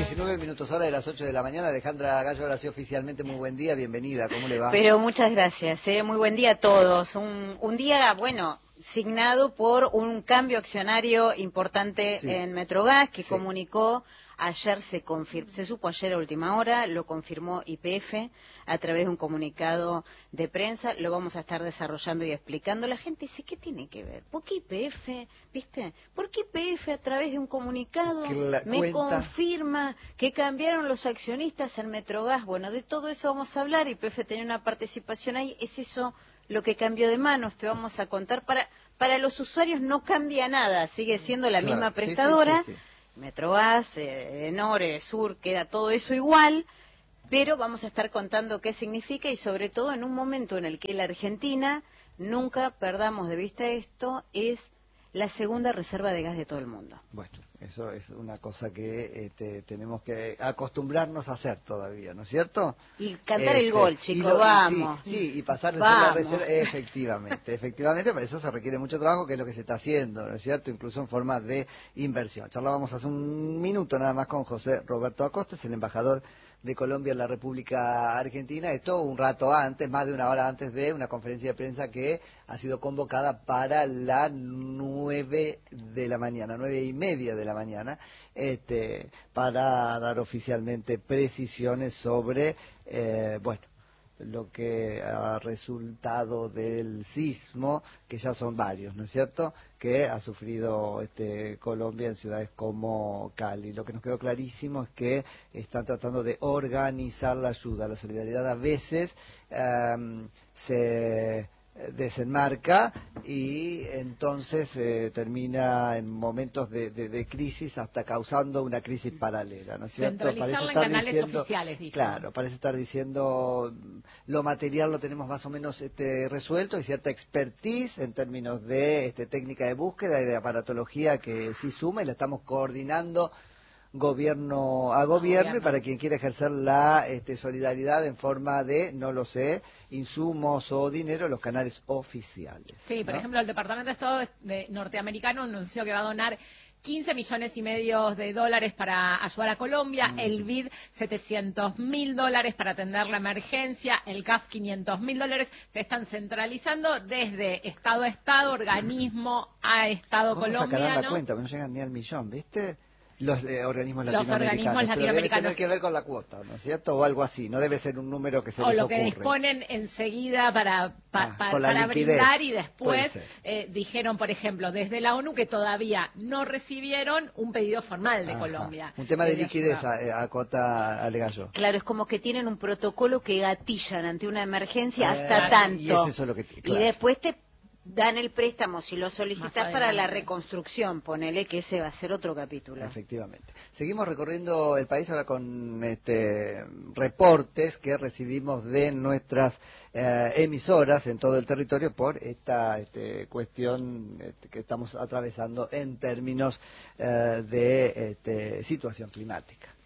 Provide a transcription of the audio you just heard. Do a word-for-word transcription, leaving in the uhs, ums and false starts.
diecinueve minutos hora de las ocho de la mañana. Alejandra Gallo, ahora sí oficialmente muy buen día, bienvenida, ¿cómo le va? Pero muchas gracias, ¿eh? Muy buen día a todos. Un, un día, bueno, signado por un cambio accionario importante sí. en Metrogas, que sí. comunicó, ayer se confirmó, se supo ayer a última hora, lo confirmó Y P F a través de un comunicado de prensa, lo vamos a estar desarrollando y explicando. La gente dice, ¿qué tiene que ver? ¿Por qué Y P F, viste? ¿Por qué Y P F a través de un comunicado me cuenta? confirma que cambiaron los accionistas en Metrogas? Bueno, de todo eso vamos a hablar. Y P F tenía una participación ahí, es eso lo que cambió de manos, te vamos a contar. Para para los usuarios no cambia nada, sigue siendo la claro, misma prestadora, sí, sí, sí, sí. Metrogas, eh, Nore, Sur, queda todo eso igual, pero vamos a estar contando qué significa y sobre todo en un momento en el que la Argentina, nunca perdamos de vista esto, es la segunda reserva de gas de todo el mundo. Bueno, eso es una cosa que este, tenemos que acostumbrarnos a hacer todavía, ¿no es cierto? Y cantar este, el gol, chicos, lo, vamos. Sí, sí, y pasar de ser la reserva, efectivamente, efectivamente, para eso se requiere mucho trabajo, que es lo que se está haciendo, ¿no es cierto? Incluso en forma de inversión. Charlábamos hace un minuto nada más con José Roberto Acosta, es el embajador de Colombia en la República Argentina, esto un rato antes, más de una hora antes de una conferencia de prensa que ha sido convocada para las nueve de la mañana, nueve y media de la mañana, este, para dar oficialmente precisiones sobre, eh, bueno, lo que ha resultado del sismo, que ya son varios, ¿no es cierto?, que ha sufrido este, Colombia en ciudades como Cali. Lo que nos quedó clarísimo es que están tratando de organizar la ayuda. La solidaridad a veces um, se desenmarca y entonces eh, termina en momentos de, de, de crisis hasta causando una crisis paralela, ¿no es cierto? Centralizarla en canales diciendo, oficiales, dijo. Claro, parece estar diciendo lo material lo tenemos más o menos este, resuelto, hay cierta expertise en términos de este, técnica de búsqueda y de aparatología que sí suma y la estamos coordinando gobierno a gobierno, gobierno y para quien quiera ejercer la este, solidaridad en forma de, no lo sé, insumos o dinero, los canales oficiales. Sí, por ¿no? ejemplo, el Departamento de Estado de norteamericano anunció que va a donar quince millones y medio de dólares para ayudar a Colombia, mm. el B I D setecientos mil dólares para atender la emergencia, el C A F quinientos mil dólares, se están centralizando desde Estado a Estado, organismo a Estado ¿Cómo colombiano. sacarán la cuenta? No llegan ni al millón, ¿viste? Los eh, organismos latinoamericanos, los organismos pero latinoamericanos debe tener que ver con la cuota, ¿no es cierto? O algo así, no debe ser un número que se o les lo ocurre. que disponen enseguida para, pa, ah, pa, para liquidez, brindar y después eh, dijeron, por ejemplo, desde la ONU que todavía no recibieron un pedido formal de Ajá. Colombia. Un tema de, de liquidez, ayuda. acota Alegallo. Claro, es como que tienen un protocolo que gatillan ante una emergencia eh, hasta tanto. Y, es eso lo que, claro. y después te dan el préstamo si lo solicitas para la reconstrucción, ponele que ese va a ser otro capítulo. Efectivamente. Seguimos recorriendo el país ahora con este reportes que recibimos de nuestras eh, emisoras en todo el territorio por esta este, cuestión este, que estamos atravesando en términos eh, de este, situación climática.